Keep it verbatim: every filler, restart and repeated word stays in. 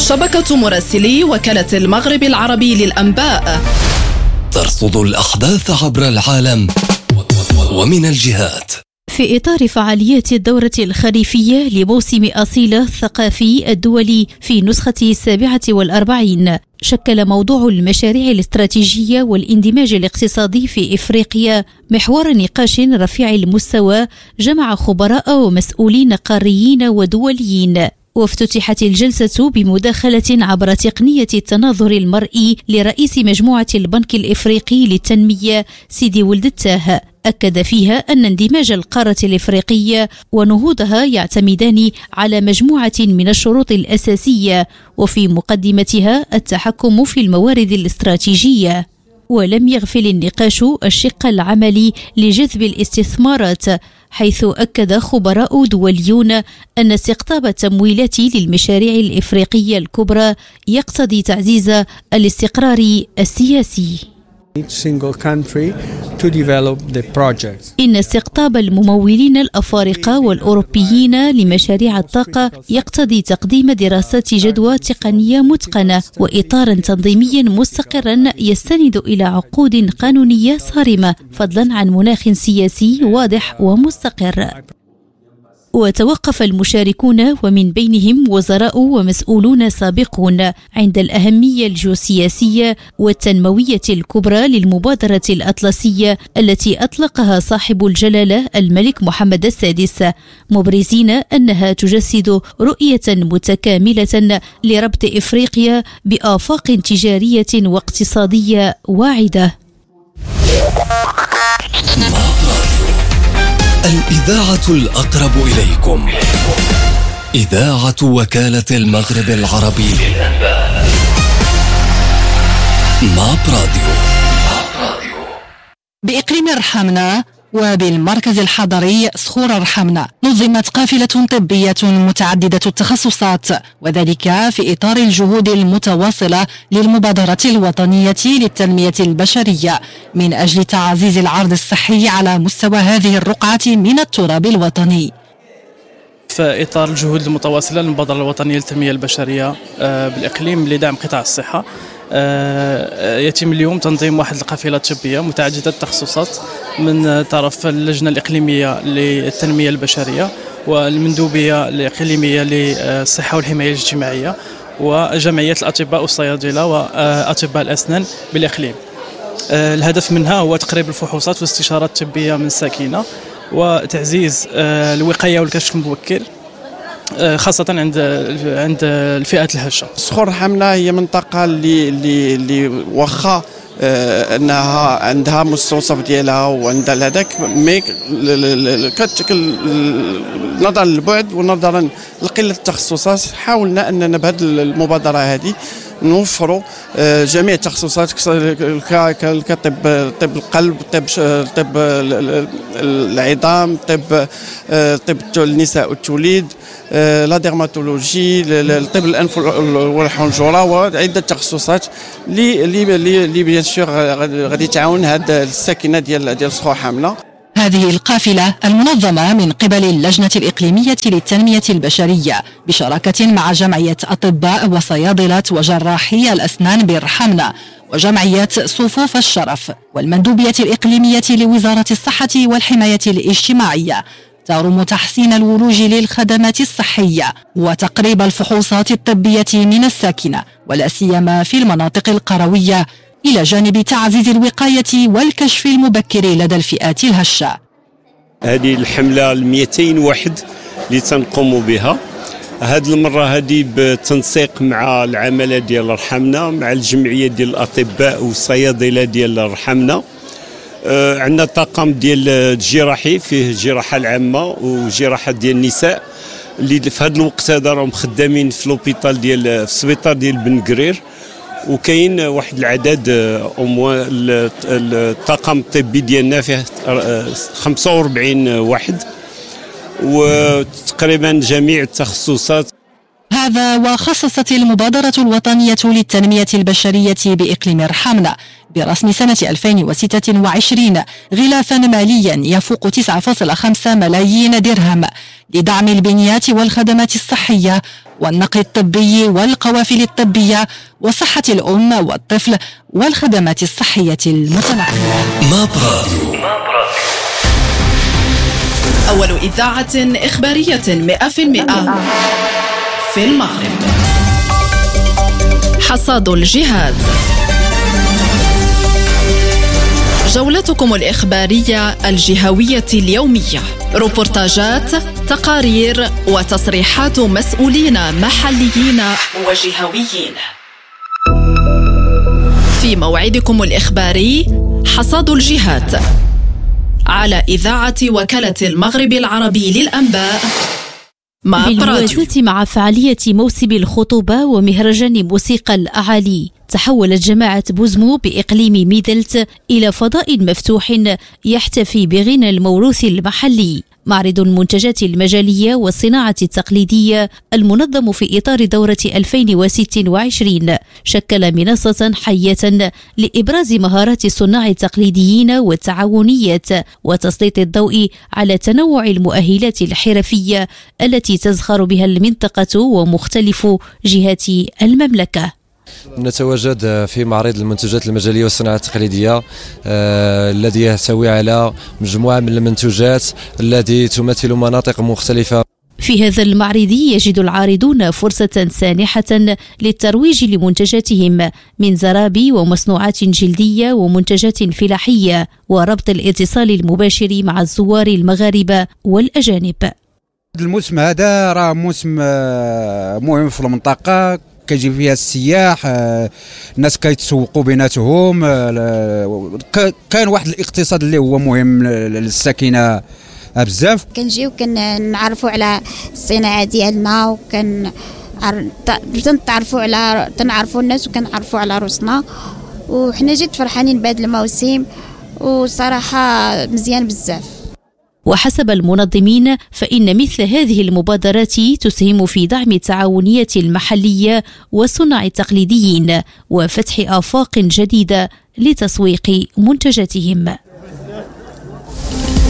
شبكة مراسلي وكالة المغرب العربي للأنباء ترصد الأحداث عبر العالم ومن الجهات. في إطار فعاليات الدورة الخريفية لموسم أصيلة الثقافي الدولي في نسخة السابعة والأربعين، شكل موضوع المشاريع الاستراتيجية والاندماج الاقتصادي في إفريقيا محور نقاش رفيع المستوى جمع خبراء ومسؤولين قاريين ودوليين. وافتتحت الجلسة بمداخلة عبر تقنية التناظر المرئي لرئيس مجموعة البنك الإفريقي للتنمية سيدي ولد التاه، أكد فيها أن اندماج القارة الإفريقية ونهوضها يعتمدان على مجموعة من الشروط الأساسية، وفي مقدمتها التحكم في الموارد الاستراتيجية. ولم يغفل النقاش الشق العملي لجذب الاستثمارات، حيث أكد خبراء دوليون أن استقطاب التمويلات للمشاريع الإفريقية الكبرى يقتضي تعزيز الاستقرار السياسي. إن استقطاب الممولين الأفارقة والأوروبيين لمشاريع الطاقة يقتضي تقديم دراسات جدوى تقنية متقنة وإطارا تنظيميا مستقرا يستند إلى عقود قانونية صارمة، فضلا عن مناخ سياسي واضح ومستقر. وتوقف المشاركون ومن بينهم وزراء ومسؤولون سابقون عند الأهمية الجيوسياسية والتنموية الكبرى للمبادرة الأطلسية التي أطلقها صاحب الجلالة الملك محمد السادس، مبرزين أنها تجسد رؤية متكاملة لربط إفريقيا بآفاق تجارية واقتصادية واعدة. الإذاعة الأقرب إليكم، إذاعة وكالة المغرب العربي للأنباء. ماب راديو. بإقليم رحمنا وبالمركز الحضري صخور رحمنا نظمت قافلة طبية متعددة التخصصات، وذلك في إطار الجهود المتواصلة للمبادرة الوطنية للتنمية البشرية من أجل تعزيز العرض الصحي على مستوى هذه الرقعة من التراب الوطني. في إطار الجهود المتواصلة للمبادرة الوطنية للتنمية البشرية بالإقليم لدعم قطاع الصحة، يتم اليوم تنظيم واحد القافلة طبية متعددة التخصصات من طرف اللجنة الإقليمية للتنمية البشرية والمندوبية الإقليمية للصحة والحماية الاجتماعية وجمعية الأطباء والصيادلة وأطباء الأسنان بالإقليم. الهدف منها هو تقريب الفحوصات والاستشارات الطبية من الساكنة وتعزيز الوقاية والكشف المبكر خاصة عند عند الفئات الهشة. صخور رحمنا هي منطقة اللي اللي اللي واخا آه انها عندها مستوصف ديالها وعندها هذاك مي كتشكل نظرا للبعد ونظرا لقلة التخصصات حاولنا اننا بهذه المبادرة هذه نوفروا جميع التخصصات كطب طب القلب، طب طب العظام، طب طب النساء والتوليد، لا ديرماتولوجي، طب الانف والحنجره، وعده تخصصات اللي اللي اللي بيان سور غادي تعاون هاد الساكنه ديال ديال صخور حامله. هذه القافلة المنظمة من قبل اللجنة الإقليمية للتنمية البشرية بشراكة مع جمعية أطباء وصيادلة وجراحي الأسنان بالرحمنة وجمعية صفوف الشرف والمندوبية الإقليمية لوزارة الصحة والحماية الاجتماعية ترم تحسين الولوج للخدمات الصحية وتقريب الفحوصات الطبية من الساكنة ولا سيما في المناطق القروية، إلى جانب تعزيز الوقاية والكشف المبكر لدى الفئات الهشة. هذه الحملة المئتين واحد اللي تنقوم بها هذه المرة هذه بالتنسيق مع العمالة ديال رحمنا مع الجمعية ديال الأطباء والصيادلة ديال رحمنا. آه عندنا طاقم ديال الجراحي فيه الجراحة العامة وجراحة ديال النساء اللي في هذا الوقت هذا راهم خدامين في لوبيتال ديال في السبيطار ديال بن قرير، وكاين واحد العدد أموال الطاقم الطبي ديالنا فيه خمسة وأربعين واحد وتقريبا جميع التخصصات. هذا وخصصت المبادرة الوطنية للتنمية البشرية بإقليم رحمنا برسم سنة ألفين وستة وعشرين غلافا ماليا يفوق تسعة فاصلة خمسة ملايين درهم لدعم البنيات والخدمات الصحية والنقل الطبي والقوافل الطبية وصحة الأم والطفل والخدمات الصحية المتنقلة. ماب راديو، أول إذاعة إخبارية مئة بالمئة في المغرب. حصاد الجهاد، جولتكم الإخبارية الجهوية اليومية، روبورتاجات، تقارير وتصريحات مسؤولين محليين وجهويين. في موعدكم الإخباري حصاد الجهاد على إذاعة وكالة المغرب العربي للأنباء. بالموازاة مع فعالية موسم الخطوبة ومهرجان موسيقى الأعالي، تحولت جماعة بوزمو بإقليم ميدلت إلى فضاء مفتوح يحتفي بغنى الموروث المحلي، معرض المنتجات المجالية والصناعة التقليدية المنظم في إطار دورة ألفين وستة وعشرين شكل منصة حية لإبراز مهارات الصناع التقليديين والتعاونية وتسليط الضوء على تنوع المؤهلات الحرفية التي تزخر بها المنطقة ومختلف جهات المملكة. نتواجد في معرض المنتجات المجالية والصناعة التقليدية آه الذي يحتوي على مجموعة من المنتوجات التي تمثل مناطق مختلفة. في هذا المعرض يجد العارضون فرصة سانحة للترويج لمنتجاتهم من زرابي ومصنوعات جلدية ومنتجات فلاحية، وربط الاتصال المباشر مع الزوار المغاربة والأجانب. الموسم هذا راه موسم مهم في المنطقة، كيجي فيها السياح، الناس كيتسوقوا بيناتهم، كان واحد الاقتصاد اللي هو مهم للساكنه بزاف. كنجيو كنعرفوا على الصناعه ديالنا، وكن تنتعرفوا على تنعرفوا الناس وكنعرفوا على روسنا، وحنا جد فرحانين بهذا الموسم وصراحه مزيان بزاف. وحسب المنظمين فإن مثل هذه المبادرات تسهم في دعم التعاونية المحلية والصناع التقليديين وفتح آفاق جديدة لتسويق منتجاتهم.